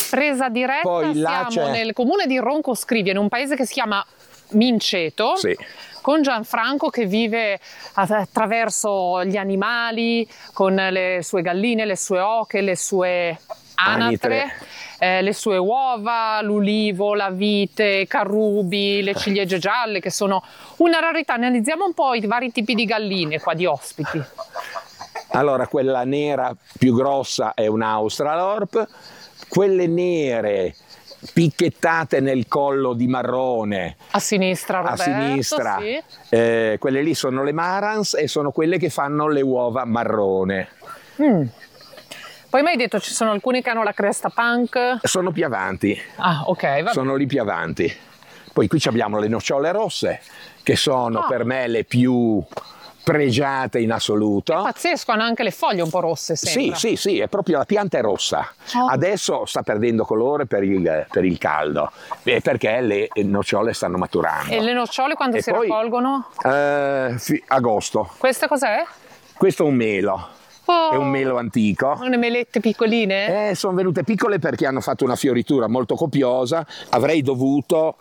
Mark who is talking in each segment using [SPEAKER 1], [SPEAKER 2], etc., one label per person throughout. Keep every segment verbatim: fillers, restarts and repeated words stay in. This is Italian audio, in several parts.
[SPEAKER 1] Presa diretta,
[SPEAKER 2] Poi là
[SPEAKER 1] siamo
[SPEAKER 2] c'è-
[SPEAKER 1] nel comune di Roncoscrivia, in un paese che si chiama Minceto,
[SPEAKER 2] Sì.
[SPEAKER 1] con Gianfranco che vive attraverso gli animali, con le sue galline, le sue oche, le sue anatre,
[SPEAKER 2] Anitre.
[SPEAKER 1] eh, le sue uova, l'ulivo, la vite, i carrubi, le ciliegie gialle, che sono una rarità. Analizziamo un po' i vari tipi di galline qua, di ospiti.
[SPEAKER 2] Allora, quella nera più grossa è un Australorp, quelle nere picchettate nel collo di marrone
[SPEAKER 1] A sinistra Roberto,
[SPEAKER 2] a sinistra,
[SPEAKER 1] sì.
[SPEAKER 2] eh, quelle lì sono le Marans e sono quelle che fanno le uova marrone.
[SPEAKER 1] Mm. Poi mi hai detto ci sono alcuni che hanno la cresta punk.
[SPEAKER 2] Sono più avanti,
[SPEAKER 1] Ah, ok, va bene.
[SPEAKER 2] sono lì più avanti. Poi qui abbiamo le nocciole rosse, che sono
[SPEAKER 1] Ah.
[SPEAKER 2] per me le più pregiate in assoluto.
[SPEAKER 1] Pazzesco, hanno anche le foglie un po' rosse,
[SPEAKER 2] Sì,
[SPEAKER 1] sembra.
[SPEAKER 2] sì, sì, è proprio la pianta è rossa.
[SPEAKER 1] Oh.
[SPEAKER 2] Adesso sta perdendo colore per il, per il caldo, eh, perché le nocciole stanno maturando.
[SPEAKER 1] E le nocciole quando
[SPEAKER 2] E
[SPEAKER 1] si
[SPEAKER 2] poi,
[SPEAKER 1] raccolgono?
[SPEAKER 2] eh, fi- agosto.
[SPEAKER 1] Questa cos'è?
[SPEAKER 2] Questo è un melo,
[SPEAKER 1] Oh,
[SPEAKER 2] è un melo antico.
[SPEAKER 1] le melette piccoline?
[SPEAKER 2] Eh, sono venute piccole perché hanno fatto una fioritura molto copiosa. Avrei dovuto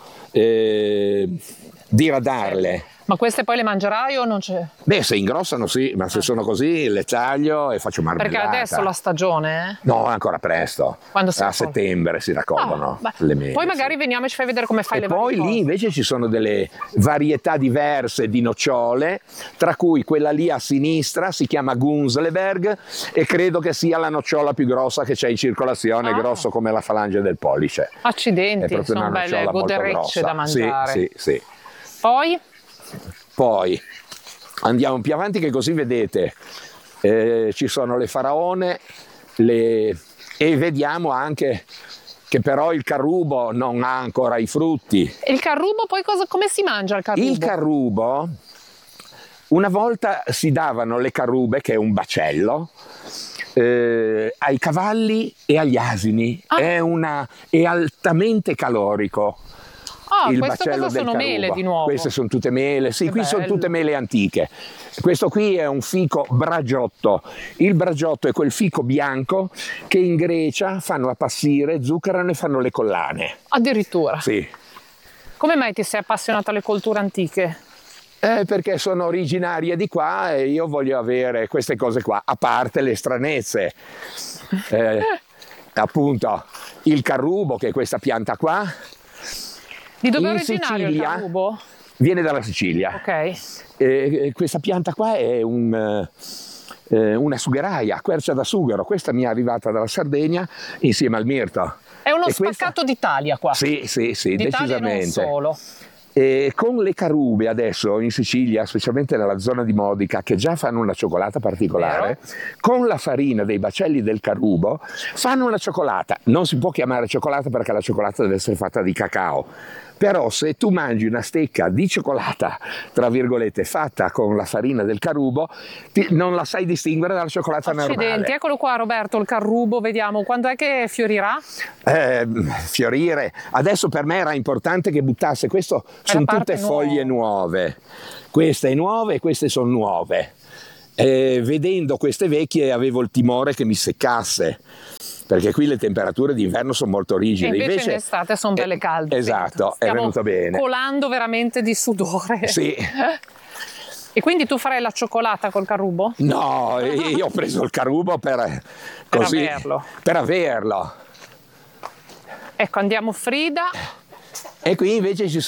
[SPEAKER 2] eh, diradarle.
[SPEAKER 1] Ma queste poi le mangerai o non c'è?
[SPEAKER 2] Beh, se ingrossano sì, ma se sono così le taglio e faccio marmellata.
[SPEAKER 1] Perché adesso la stagione, eh?
[SPEAKER 2] No, è ancora presto.
[SPEAKER 1] Quando si
[SPEAKER 2] a
[SPEAKER 1] raccolgono?
[SPEAKER 2] settembre si raccolgono
[SPEAKER 1] Ah, beh,
[SPEAKER 2] le mele.
[SPEAKER 1] poi magari
[SPEAKER 2] sì.
[SPEAKER 1] veniamo e ci fai vedere come fai
[SPEAKER 2] E
[SPEAKER 1] le
[SPEAKER 2] poi
[SPEAKER 1] varie
[SPEAKER 2] lì
[SPEAKER 1] cose.
[SPEAKER 2] invece ci sono delle varietà diverse di nocciole, tra cui quella lì a sinistra si chiama Gunzleberg e credo che sia la nocciola più grossa che c'è in circolazione,
[SPEAKER 1] Ah.
[SPEAKER 2] grosso come la falange del pollice. È
[SPEAKER 1] Accidenti,
[SPEAKER 2] proprio
[SPEAKER 1] sono
[SPEAKER 2] una
[SPEAKER 1] belle
[SPEAKER 2] nocciola molto
[SPEAKER 1] goderecce
[SPEAKER 2] grossa.
[SPEAKER 1] da mangiare.
[SPEAKER 2] Sì, sì, sì.
[SPEAKER 1] Poi?
[SPEAKER 2] Poi andiamo più avanti che così vedete, eh, ci sono le faraone le... e vediamo anche che però il carrubo non ha ancora i frutti.
[SPEAKER 1] E il carrubo poi cosa, come si mangia il carrubo?
[SPEAKER 2] Il carrubo, una volta si davano le carrube, che è un bacello, eh, ai cavalli e agli asini.
[SPEAKER 1] Ah.
[SPEAKER 2] È, una, è altamente calorico.
[SPEAKER 1] Ah,
[SPEAKER 2] Il
[SPEAKER 1] questo
[SPEAKER 2] bacello
[SPEAKER 1] cosa
[SPEAKER 2] del
[SPEAKER 1] sono mele
[SPEAKER 2] carrubo.
[SPEAKER 1] di nuovo?
[SPEAKER 2] Queste sono tutte mele, sì,
[SPEAKER 1] Che
[SPEAKER 2] qui sono
[SPEAKER 1] bello.
[SPEAKER 2] tutte mele antiche. Questo qui è un fico bragiotto. Il bragiotto è quel fico bianco che in Grecia fanno appassire, zuccherano e fanno le collane.
[SPEAKER 1] Addirittura.
[SPEAKER 2] Sì.
[SPEAKER 1] Come mai ti sei appassionato alle colture antiche?
[SPEAKER 2] Eh, perché sono originaria di qua e io voglio avere queste cose qua, a parte le stranezze. Eh, appunto, il carrubo, che è questa pianta qua,
[SPEAKER 1] Di dove è
[SPEAKER 2] in
[SPEAKER 1] originario il
[SPEAKER 2] Sicilia
[SPEAKER 1] carrubo?
[SPEAKER 2] viene dalla Sicilia.
[SPEAKER 1] Ok.
[SPEAKER 2] Eh, questa pianta qua è un, eh, una sugheraia, quercia da sughero. Questa mi è arrivata dalla Sardegna insieme al mirto.
[SPEAKER 1] È uno
[SPEAKER 2] E questa-
[SPEAKER 1] spaccato d'Italia qua.
[SPEAKER 2] Sì, sì, sì,
[SPEAKER 1] D'Italia e non
[SPEAKER 2] decisamente.
[SPEAKER 1] solo.
[SPEAKER 2] E con le carube adesso in Sicilia, specialmente nella zona di Modica, che già fanno una cioccolata particolare, con la farina dei bacelli del carubo fanno una cioccolata. Non si può chiamare cioccolata perché la cioccolata deve essere fatta di cacao. Però se tu mangi una stecca di cioccolata, tra virgolette, fatta con la farina del carubo, ti- non la sai distinguere dalla cioccolata
[SPEAKER 1] Accidenti,
[SPEAKER 2] normale.
[SPEAKER 1] eccolo qua Roberto, il carrubo, vediamo. Quando è che fiorirà?
[SPEAKER 2] Eh, fiorire. Adesso per me era importante che buttasse, questo sono
[SPEAKER 1] parte
[SPEAKER 2] tutte
[SPEAKER 1] nuova.
[SPEAKER 2] foglie nuove, queste nuove e queste sono nuove. Eh, vedendo queste vecchie avevo il timore che mi seccasse, perché qui le temperature d'inverno sono molto
[SPEAKER 1] E
[SPEAKER 2] rigide.
[SPEAKER 1] invece, in estate sono belle
[SPEAKER 2] eh,
[SPEAKER 1] calde.
[SPEAKER 2] esatto, è
[SPEAKER 1] Stiamo
[SPEAKER 2] venuto bene.
[SPEAKER 1] colando veramente di sudore.
[SPEAKER 2] Sì.
[SPEAKER 1] E quindi tu farai la cioccolata col carrubo?
[SPEAKER 2] No, io ho preso il carubo per, così,
[SPEAKER 1] averlo.
[SPEAKER 2] per averlo.
[SPEAKER 1] Ecco, andiamo Frida.
[SPEAKER 2] E qui invece ci